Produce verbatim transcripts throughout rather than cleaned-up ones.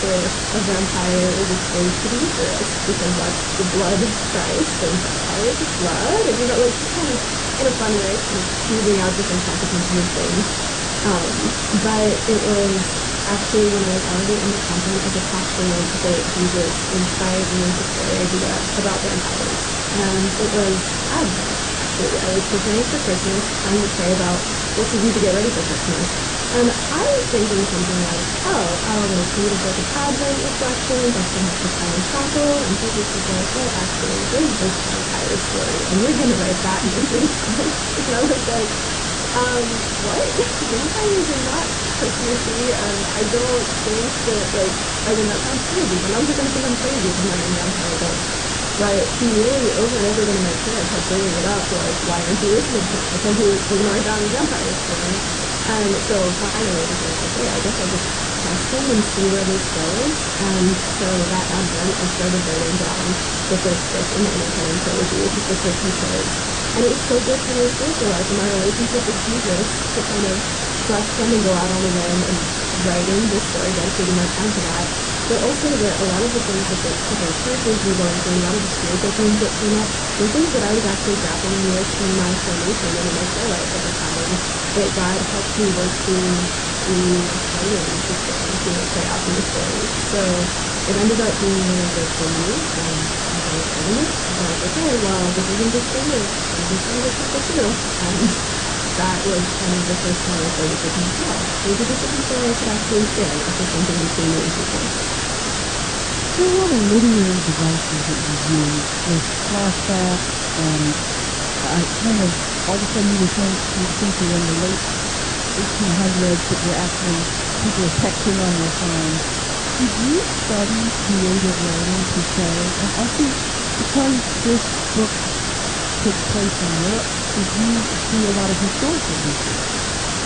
if a vampire is exposed to the Eucharist, because that's the blood of Christ, and vampires is blood, and you know, like just kind of in a fun way, kind of teasing out different consequences of things. Um, but it was actually when I was already in the convent as a postulant that Jesus inspired me with this very idea about vampires. And it was Advent, actually. I was preparing for Christmas, trying to pray about what to do to get ready for Christmas. And I was thinking something like, oh, I'll like read a book of Advent reflections, I'll spend lots of time in chapel. And Jesus was like, well, actually, there's this vampire story, and you're gonna write that in your free time. And I was like, um, what? Vampires are not Christmassy, and I don't think that, like, I mean, that sounds crazy. My mom's are gonna think I'm crazy if I'm writing vampire books. But he really, over and over again in my prayer, kept bringing it up, like, why aren't you listening to me? I told you we're gonna write down a vampire story. And so finally I was like, okay, I guess I'll just trust him and see where this goes. And so that Advent, I started writing down the first book in the Inner Canon Trilogy, which is the Christmas stories. And it was so good for my spiritual life and my relationship with Jesus to kind of trust him and go out on a limb and writing this story, dedicating my time to that. But also that a lot of the things that the couple of characters were going through, and a lot of the spiritual themes that came up were things that I was actually grappling with in my formation and in my prayer life at the time, that God helped me work through through writing the stories, you know, pray out in the stories. So it ended up being really good for me. And as I was writing it, I thought, okay, well, this isn't just for you. It's going to be for other people too. And that was kind of the first time I started thinking, oh, maybe this is a story I could actually share, not just something between me and people. There are a lot of literary devices that you use with flashbacks and uh, kind of all of a sudden you would think you think you're in the late eighteen hundreds, but you're actually people are texting on their phones. Did you study creative writing per se? And also, because this book takes place in Europe, did you do a lot of historical research?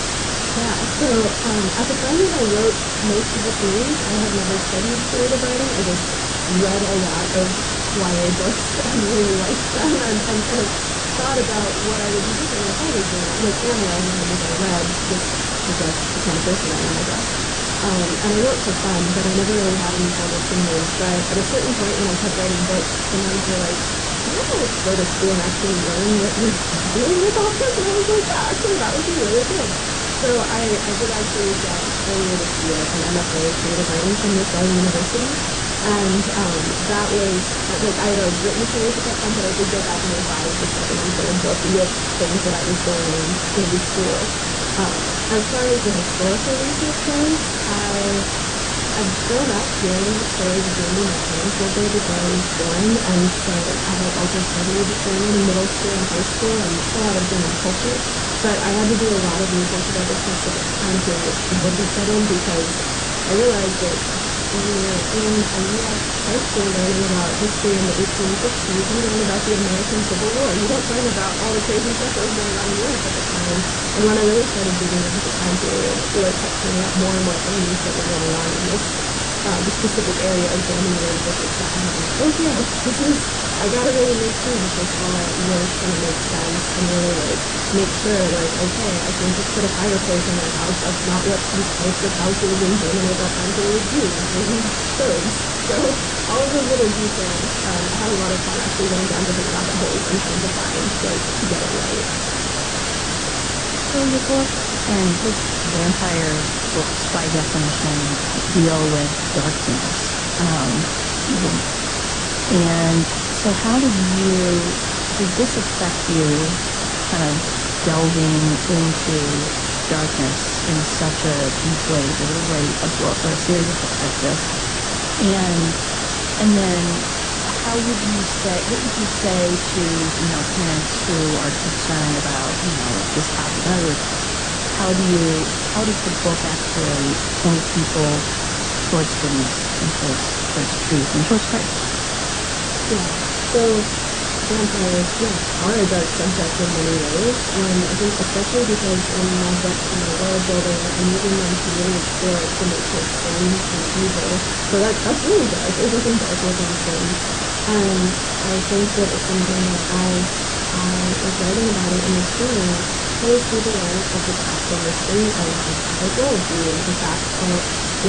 Yeah, so um, at the time that I wrote most of the series, I had never studied creative writing. I just read a lot of Y A books and really liked them, and, and kind of thought about what I would do differently if I was doing that, like analyzing them as I read, just because that's the kind of person I am, I guess. Um, and I wrote for fun, but I never really had any formal training. But at a certain point, when I kept writing books, the nuns were like, do you want to like go to school and actually learn what you're doing with all this? And I was like, yeah, actually, that would be really good. So I, I did actually get earlier this year an M F A creative writing from LaSalle University. And um, that was uh, like I had already written the series at that time, but I did go back and revise the second and third book with things that I was learning in school. Um, as far as the historical research goes, I I've grown up hearing the stories of Germany. My parents lived there before I was born, and so I had also studied German in middle school and high school and a lot of German culture. But I had to do a lot of research about the specific time periods people were set in because I realized that when you're in a U S high school learning about history in the eighteen sixties, you learn about the American Civil War. You don't learn about all the crazy stuff that was going on in Europe at the time. And when I really started digging into the time period, it kept turning up more and more things that were going on in this uh, the specific area of Germany where the book was set. And I was like, okay, this is, I gotta really make sure that this all works and it makes sense and really like make sure like, okay, I can't just put a fireplace in my house. That's not what these types of houses in Germany at that time period do. They use stoves. So all of those little details, um, I had a lot of fun actually going down different rabbit holes and trying to find like to get it right. So your books and just vampire books by definition deal with darkness. Um, Mhm. and so how did you, did this affect you kind of delving into darkness in such a deep way to write a book or a series of books like this? And and then how would you say, what would you say to, you know, parents who are concerned about, you know, this topic? In other words, how do you, how does the book actually point people towards goodness and towards towards truth and towards Christ? Yeah. So vampires, yes, are a dark subject in many ways. And I think especially because in my books and my world building, I'm using them to really explore the nature of sin and evil. So that that's really dark. There's nothing dark within sin. And I think that it's something that as I was writing about it in the stories, it was through the lens of the paschal mystery of the Catholic worldview, the fact that yes,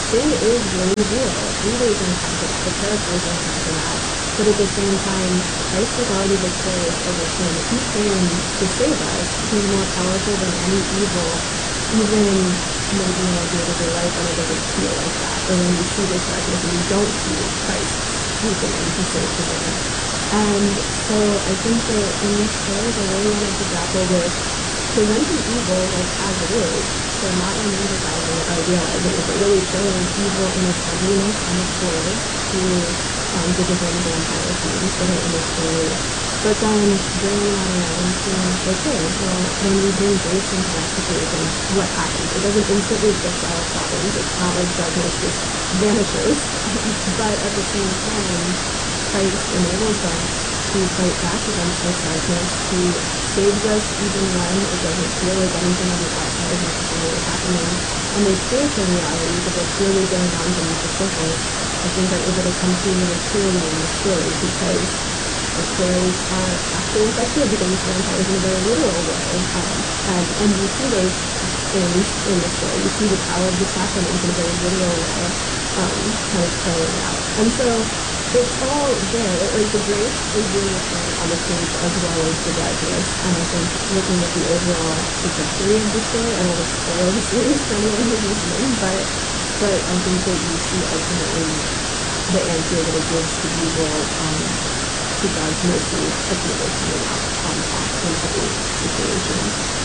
sin is really real. Readers encounter that. The characters encounter that. But at the same time, Christ was already victorious over sin. He came to save us. He's more powerful than any evil, even maybe in our day-to-day life when it doesn't feel like that, or when we see this darkness and we don't see Christ swooping in to save the day. And so I think that in this story, they really wanted to grapple with preventing evil like as it is. So not romanticizing it or idealizing it, but really showing evil in its ugliness and its horror through um, the different vampire themes that are in the story. But then bringing that around to, okay, well, when we bring grace into that situation, what happens? It doesn't instantly fix all problems. It's not like darkness just vanishes. But at the same time, Christ enables us to fight back against this darkness. He saves us even when it doesn't feel like anything on the outside is necessarily happening. And the spiritual realities of what's really going on beneath the surface, I think, are able to come through really clearly in the story because the players are actually affected against vampires in a very literal way. Um, and, and you see those things in the story. You see the power of the sacraments in a very literal way, um, kind of playing out. And so it's all there. It, like the grace is really apparent on the page as well as the darkness. And I think looking at the overall trajectory of the story, I don't want to spoil the series for anyone who's listening, but but I think that you see ultimately the answer that it gives to evil, um, to God's mercy at the end coming out on top in every situation.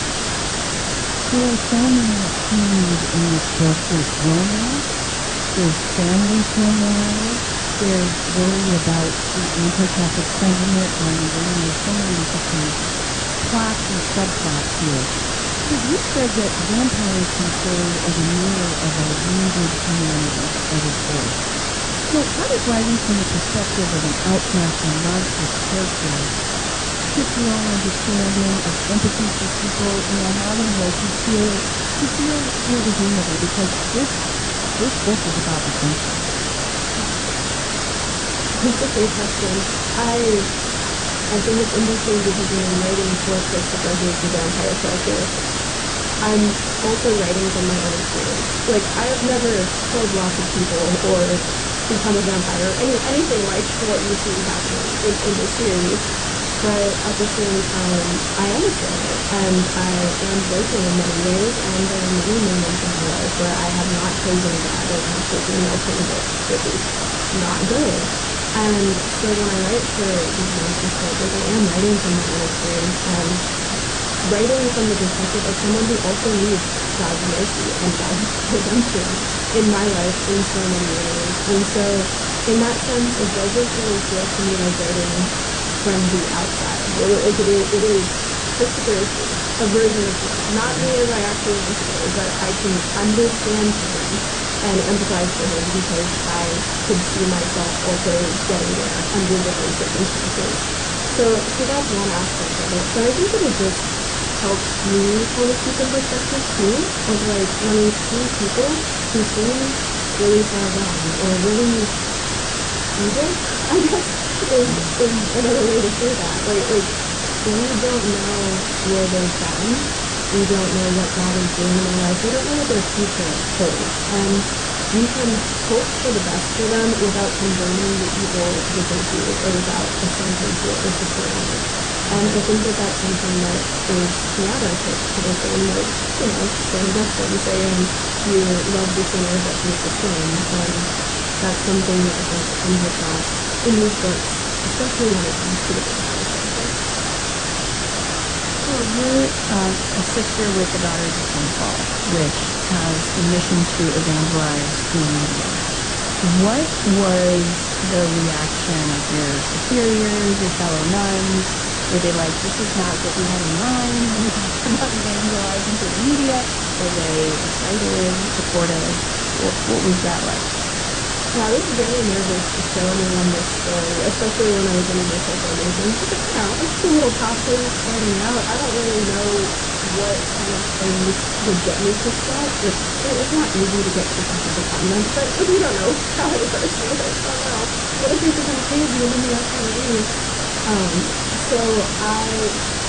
There are so many themes in this book. There's romance, there's family turmoil, there's worry about the anti-Catholic sentiment, and then there's so many different plots and subplots here. So you said that vampires can serve as a mirror of our wounded humanity at its worst. So how does writing from the perspective of an outcast and monstrous character shift your own understanding of empathy for people in our modern world who feel who feel irredeemable? Because this this book is about redemption. That's a great question. I I think it's interesting because when I'm writing for Christopher, who's the vampire character, I'm also writing from my own experience. Like I've never killed lots of people or become a vampire or any anything like what you see happening in, in this series. But at the same time, I am a sinner and I am broken in many ways, and there are many moments in my life where I have not chosen God and I have chosen the alternative, which is not good. And so when I write for these monstrous characters, I am writing from my own experience and writing from the perspective of someone who also needs God's mercy and God's redemption in my life in so many ways. And so in that sense, it doesn't really feel to me like writing from the outside. Well, like it is, it is Christopher is me, a version of me, not me as I actually am today, but I can understand him and empathize for him because I could see myself also getting there under different circumstances. So, so that's one aspect of it. But I think that it just helps me kind of keep in perspective too, of like when we see people who seem really far gone or really evil, I guess is is another way to say that. Like like we don't know where they've gone. We don't know what God is doing in their life. We don't know what their future holds. And we can hope for the best for them without condoning the evil that they do or without assenting to it or supporting it. And I think that that's something that is throughout our church tradition, like, you know, Saint Augustine saying, you love the sinner but hate the sin. And that's something that I think comes across in these books, especially when it comes to the vampire characters. So you're um, a sister with the Daughters of Saint Paul, which has the mission to evangelize through media. What was the reaction of your superiors, your fellow nuns? Were they like, this is not what we had in mind when we talked about evangelizing through the media? Were they excited, supportive? What, what was that like? Yeah, I was very nervous to show anyone this story, especially when I was in initial formation. Because, you know, I'm just a little pastor starting out. I don't really know what kind of things would get me kicked out, which it, it's not easy to get kicked out of the convent, but like, you don't know how it works. You're like, oh no, what if they think I'm crazy and then they ask me to leave? Um, so I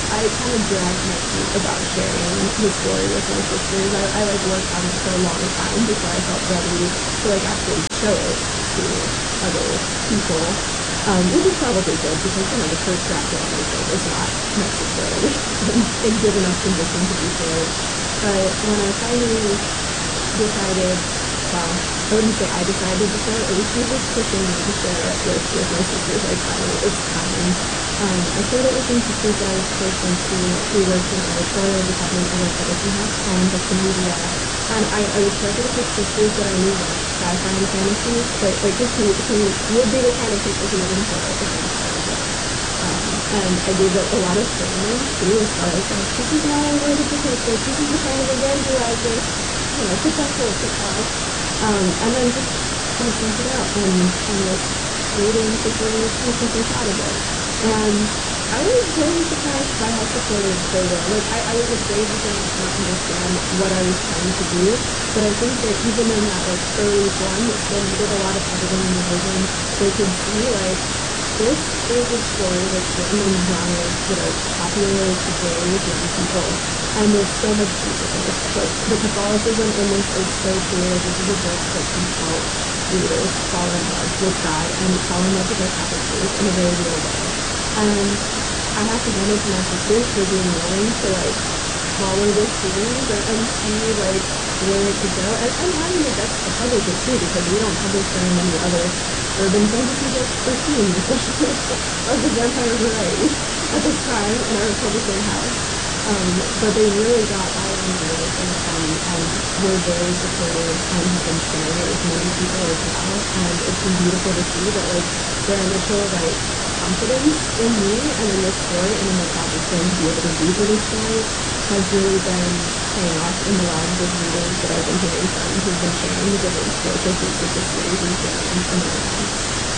I kind of dragged my feet about sharing the story with my sisters. I, I like worked on it for a long time before I felt ready to like actually show it to other people. Um, which is probably good because you know the first draft of anything is not necessarily in, in good enough condition to be shared. But when I finally decided, well, I wouldn't say I decided to share it. It was Jesus pushing me to share it with, with my sisters. Like, finally, it's time. Um, I shared it with some sisters that I was close into. We worked in the editorial department of a publishing house called Vista Media. And I, I was careful to pick sisters that I knew liked sci-fi and fantasy, like, like who, who would be the kind of people who would enjoy a vampire book. Um, and I gave it a lot of training too, as far as like, this is why I wrote it detective, this is the kind of evangelizing, you know, potential it could have. Um, and then just like sent it out and, and was waiting to hear what people thought of it. And I was very surprised by how supportive they were. Like, I, I was afraid that they might not understand what I was trying to do, but I think that even in that like early form that still needed a lot of editing and revision, they could see like this is a story that's written in genres that are popular today with young people. And there's so much Jesus in this book. Like the Catholicism in this is so clear. This is a book that can help readers fall in love with God and fall in love with our Catholic faith in a very real way. And I have to hand it to my sisters for being willing to like follow this series and, and see like where it could go. And, and having the guts to publish it too, because we don't publish very many other urban fantasy books or teens, especially of the vampire variety at this time in our publishing house. Um, but they really got all on board with it and, and were very supportive and have been sharing it with many people as well. And it's been beautiful to see that like their initial like confidence in me and in this story and in what God was going to be able to do for this story has really been paying off in the lives of readers that I've been hearing from who've been sharing the different spiritual fruits of the series and sharing in their lives.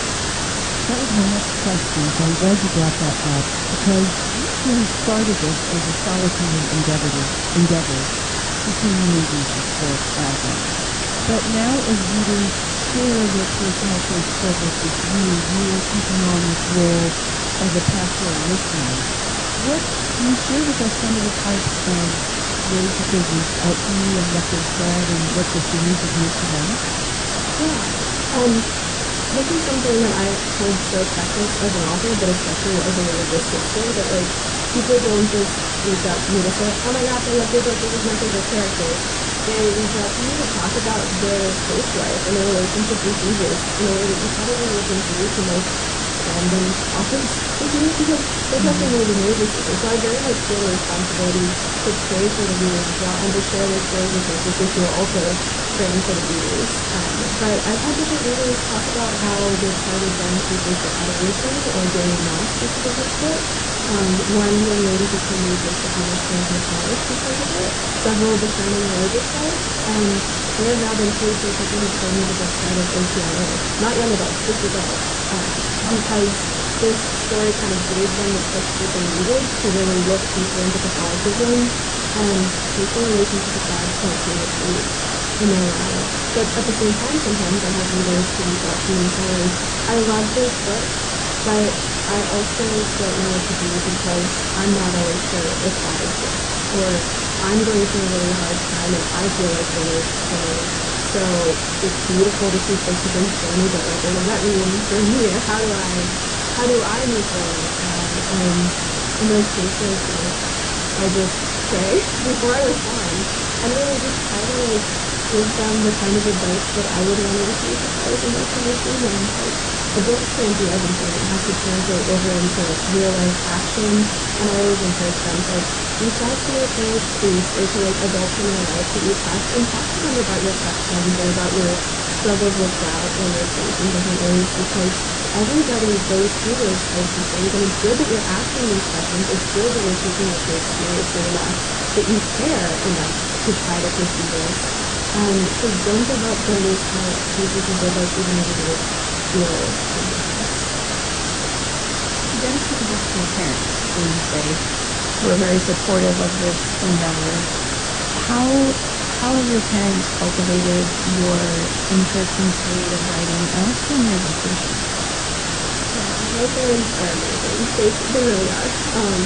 That was my next question, so I'm glad you brought that up because you really started this as a solitary endeavor, endeavor between you and Jesus for Advent. But now as readers share their personal faith struggles with you, you are taking on this role as a pastoral listener. What can you share with us some of the types of ways that they've reached out to you and what they've said and what the series has meant to them? Yeah. Um, this is something that I hold so precious as an author, but especially as a religious sister, that like people don't just reach out to me to say, oh my gosh, I love your book, this is my favorite character. They reach out to me to talk about their faith life and their relationship with Jesus in a way that you probably wouldn't do to most random authors to do because they're trusting me as a religious sister. So I very much feel the responsibility to pray for the readers as well and to share their stories with my sisters who are also praying for the readers. Um, but I've had different readers talk about how they started going through bishop adoration or daily mass because of this book. Um, one young lady became a bishop minister in her parish because of it. Several discerning religious life, and they have now been seriously people who told me that they started O C I A, not young adults, just adults, um, because this story kind of gave them the push that they needed to really look deeper into Catholicism and take their relationship with God more seriously in their lives. But at the same time, sometimes I have readers who reach out to me and say, I love this book, but I also don't know what to do because I'm not always sure if God exists, or I'm going through a really hard time and I feel like the worst sinner. So it's beautiful to see Christopher's journey, but like, what does that mean for me? How do I, how do I move forward with God? And in those cases, like, I just pray before I respond and really just try to like give them the kind of advice that I would want to receive if I was in their position. And like a book can't do everything. It has to translate over into real life action. And I always encourage them to like reach out to your parish priest or to like adults in your life that you trust and talk to them about your questions or about your struggles with doubt or your faith in different ways because everybody goes through those types of things and it's good that you're asking these questions. It's good that you're taking your faith seriously enough that you care enough to try to pursue this. And so don't give up, don't lose heart. Jesus is with us even when we don't feel something. You dedicate the book to your parents, as you say, who are very supportive of this endeavor. How how have your parents cultivated your interest in creative writing and also in your vocation? Yeah, my parents are amazing. They, they really are. Um,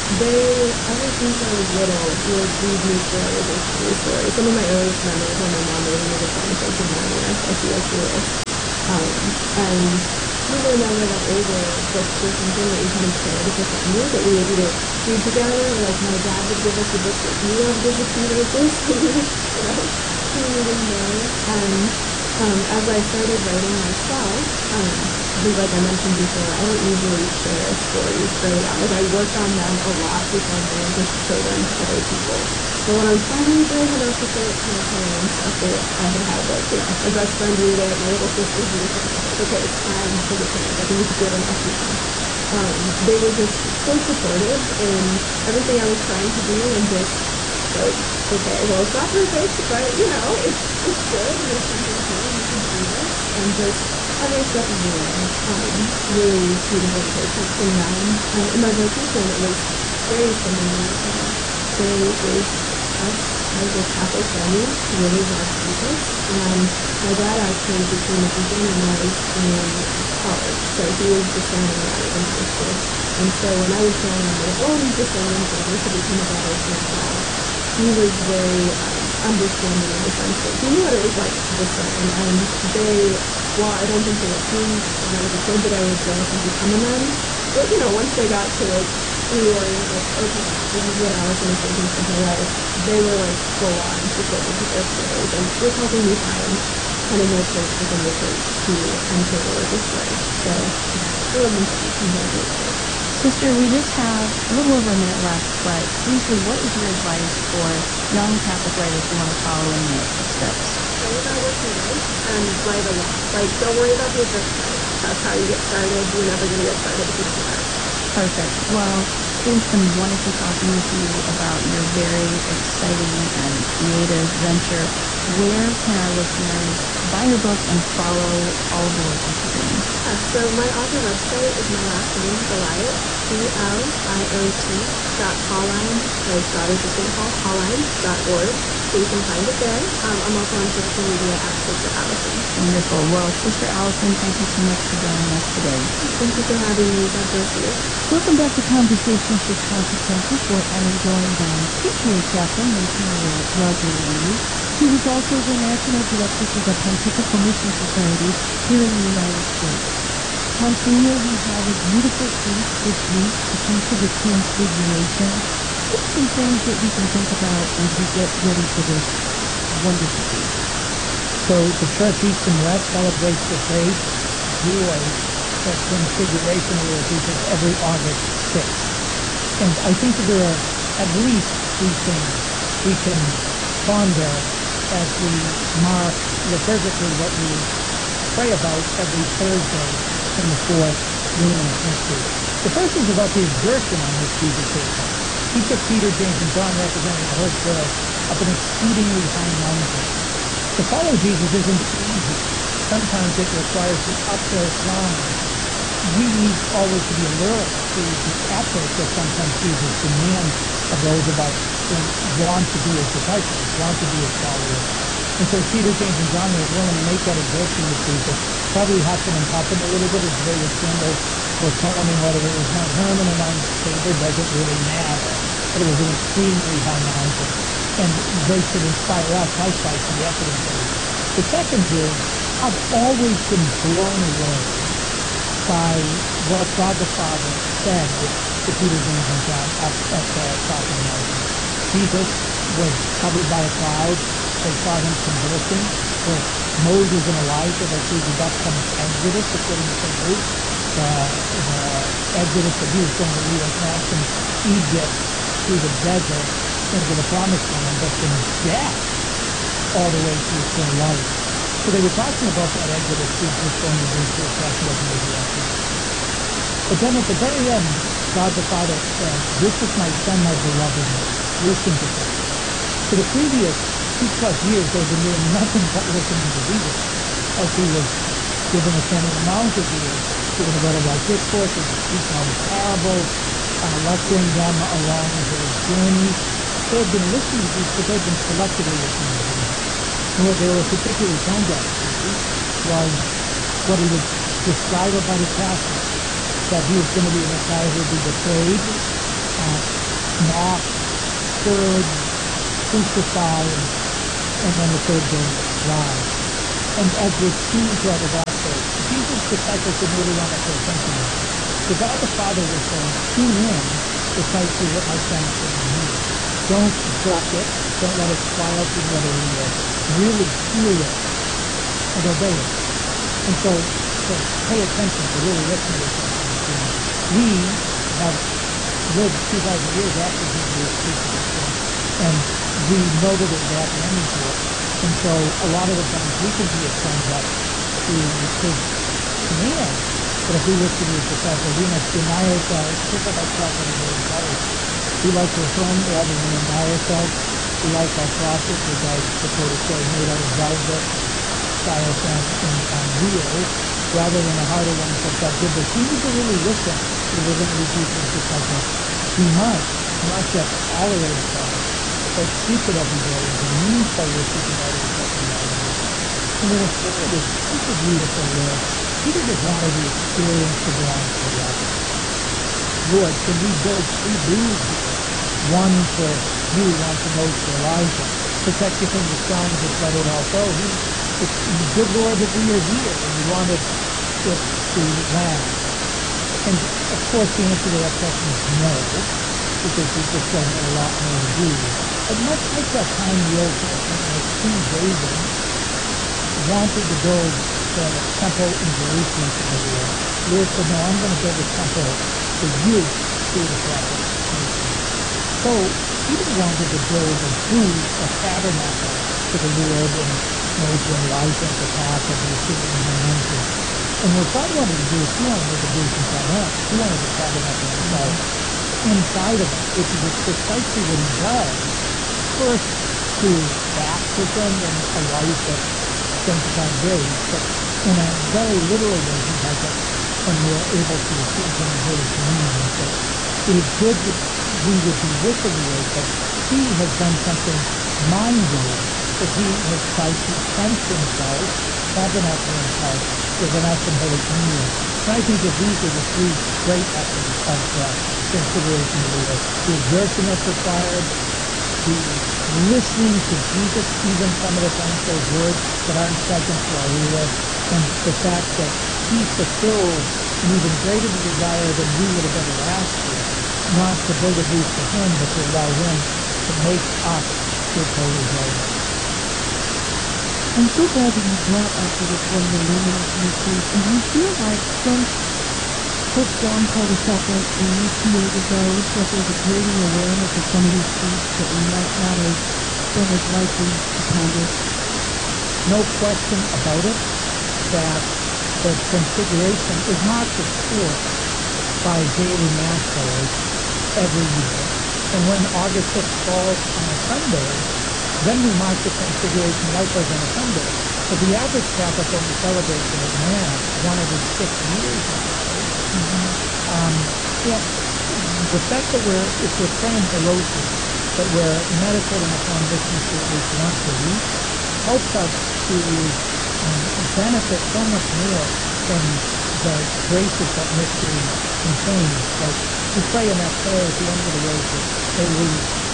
they, ever since I was little, would read me stories and tell me stories. Some of my earliest memories are my mom reading me the Chronicles of Narnia by C S. Lewis. Um, and even as I got older, books were something that we kind of shared as a family, that we would either read together, or like my dad would give us the books that he loved as a teenager, so we would, you know, be reading those. And um, as I started writing myself, um, because like I mentioned before, I don't usually share stories early on. Like I work on them a lot before I'm willing to show them to other people. But when I was finally brave enough to show it to my parents after I had had like, you know, my best friend read it, my little sisters read it, I was like, okay, it's time for the change. I think it's good enough now. Um, they were just so supportive in everything I was trying to do and just like, okay, well, it's not perfect, but you know, it's it's good and there's something here and you can do this and just every step of the way. Um, really beautiful encouragement from them. Um, in my vocation, it was very similar. Um, they raised us as a Catholic family to really love Jesus. And my dad actually became a deacon when I was in college. So he was discerning when I was in high school. And so when I was going on my own discerning journey to become a daughter of Saint Paul, he was very um, understanding in the sense that he knew what it was like to discern. And they, while I don't think they assumed when I was a kid that I would grow up and become a nun, but you know, once they got to like reorient, like, okay, this is what Allison is thinking for her life, they were like full on supportive of their prayers and just helping me find kind of my place within the church to enter religious life. So yeah, I love them so much. I'm very grateful. Sister, we just have a little over a minute left, but briefly, what is your advice for young Catholic writers who want to follow in your footsteps? Pray about what you write and write a lot. Like, don't worry about your first try. That's how you get started. You're never going to get started if you don't start. Perfect. Well, it's been wonderful talking with you about your very exciting and creative venture. Where can our listeners buy your book and follow all the work that you're doing? Yeah, so my author website is my last name, Goliot, C L I O T dot Pauline, like Daughters of Saint Paul, Pauline dot org. So you can find it there. Um, I'm also on social media at Sister Allison. Wonderful. Well, Sister Allison, thank you so much for joining us today. Thank you for having me. God bless you. Welcome back to Conversations with Consequences, where I am joined by P T A chaplain Monsignor Roger Langley. He was also the National Director for the Pontifical Mission Society here in the United States. Monsignor, we have a beautiful feast this week, the Feast of the Transfiguration. What are some things that we can think about as we get ready for this wonderful feast? So the Church East and West celebrates the great joy that Transfiguration of Lord Jesus every August sixth. And I think that there are at least three things we can ponder as we mark liturgically what we pray about every Thursday in the fourth luminous mystery. The first is about the exertion on which Jesus takes us. He took Peter, James, and John, representing the whole world, up an exceedingly high mountain. To follow Jesus isn't easy. Sometimes it requires the uphill climb. We need always to be alert to the effort that sometimes Jesus demands of those of us who want to be his disciples, want to be his followers. And so Peter, James, and John were willing to make that exertion with Jesus. Probably huffing and puffing a little bit as various symbols were claiming whether it was Mount Hermon or Mount Tabor doesn't really matter. But it was an extremely high mountain. And they should inspire us likewise to the effort of faith. The second is, I've always been blown away by what God the Father said to Peter, James, and John up at the top of the mountain. Jesus was covered by a cloud. They saw him conversing with Moses and Elijah. They see the upcoming Exodus, according to Saint Luke. The, the Exodus that he was going to lead us not from Egypt through the desert into the promised land, but from death all the way to eternal life. So they were talking about that Exodus Jesus going to do through his passion and resurrection. But then at the very end, God the Father said, "This is my Son, my beloved one. Listen to him." For the previous two plus years, they've been doing nothing but listening to Jesus. As he was giving a Sermon on the Mount, as he was giving a lot of life discourses, speaking all the parables, uh, lecturing them along their journey. They had been listening to Jesus, but they'd been selectively listening to Jesus. And what they were particularly toned up to was what he would describe about his passion, that he was going to be a Messiah who would be betrayed, uh, mocked, scourged, crucified, and then the third day rise. And as we've seen throughout the Gospel, Jesus' disciples didn't really want to pay attention to that. So God the Father was saying, tune in precisely what my Son is saying here. Don't duck it. Don't let it fly out through the other ear. Really hear it and obey it. And so to pay attention, to really listen to this information. We have lived two thousand years after Jesus' crucifixion, and we know that there's a happy ending to it. And so a lot of the times we can be a thumbs up to his command. But if we wish to be his disciple, we must deny ourselves, pick up our cross every day and follow him. We like to affirm rather than deny ourselves. We like our crosses, which I prefer to say made out of velvet, styrofoam, and on wheels, rather than the harder ones that God gives us. We need to really listen to the living of Jesus' disciples. We must not just tolerate a cross, but seek it every day as a means by which we can already accept the reality. And then the third is super beautiful where Peter just wanted to experience the ground forever. Lord, can we build three booths here? One for you, one for Moses, for Elijah. Protect you from the storms that let it all go. He, it's the good Lord that we are here, and you wanted it to last. And of course the answer to that question is no, because we just don't have a lot more to do. But much like that time in the Old Testament where King David wanted to build the temple in Jerusalem for the Lord, the Lord said, no, I'm going to build a temple for you through the prophet Nathan. So Peter wanted to build a booth, a tabernacle for the Lord, and Moses and Elijah at the top of the city in the mountain. And what God wanted to do is he wanted to make a booth inside us. He wanted the tabernacle himself inside of us, which is precisely what he does. First, through baptism and a life of sanctified grace, but in a very literal way, he does it when we are able to receive him in Holy Communion. And so it is good that we would be with the Lord, but he has done something mind-blowing, that he has tried to sense himself, tabernacle himself within us in Holy Communion. And I think that these are the three great lessons of the Transfiguration of the Lord. The exertion that's required, the listening to Jesus, even some of the times those words that aren't pleasant to our ear, and the fact that he fulfills an even greater desire than we would have ever asked for, not to build a booth for him, but to allow him to make us his holy dwelling. I'm so glad that you brought up that it's one of the luminous mysteries, and you feel like since Pope John Paul the Second in two years ago said there's a greater awareness of some of these feasts that we might not have been as likely to ponder. No question about it that the Transfiguration is not just taught by daily mass goers every year. And when August sixth falls on a Sunday, then we mark the Transfiguration likewise on a Sunday. But the average Catholic only celebrates it at Mass one every six years or so. Mm-hmm. Um, yeah, the fact that we're, if we're praying the rosary, that we're meditating upon this mystery at least once a week, helps us to um, benefit so much more from the graces that mystery contains. Like we pray in that prayer at the end of the rosary, may we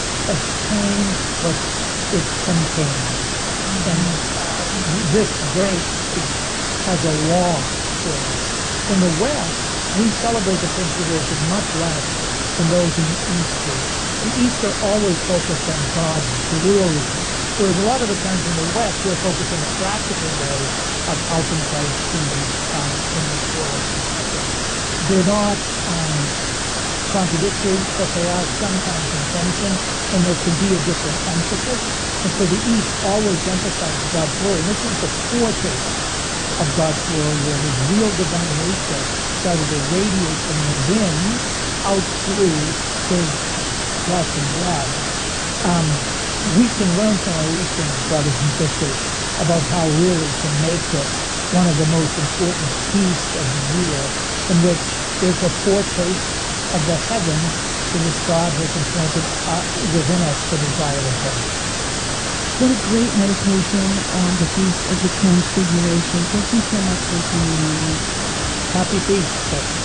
obtain what it contains. And uh, this grace has a law for us. In the West, we celebrate the Transfiguration much less than those in the East do. The East are always focused on God's glory, whereas a lot of the times in the West, we're focused on the practical way of helping Christ's kingdom um, in this world, et cetera. They're not um, contradictory, but they are sometimes in tension, and there can be a different emphasis. And so the East always emphasizes God's glory. And this is the foretaste of God's glory, where his real divine nature started to radiate from within out through his flesh and blood. Um, we can learn from our Eastern brothers and sisters about how really to make this one of the most important feasts of the year, in which there's a foretaste of the heavens to which God has implanted uh, within us the desire of God. What a great meditation on the Feast of the Transfiguration. Thank you so much for tuning in. Happy Feast.